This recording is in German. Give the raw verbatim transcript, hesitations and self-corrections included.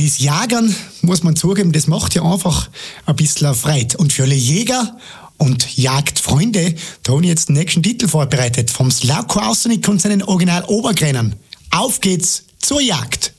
das Jagern, muss man zugeben, das macht ja einfach ein bisschen Freude. Und für alle Jäger und Jagdfreunde, da habe ich jetzt den nächsten Titel vorbereitet. Vom Slavko Austernik und seinen Original Obergrenern. Auf geht's zur Jagd!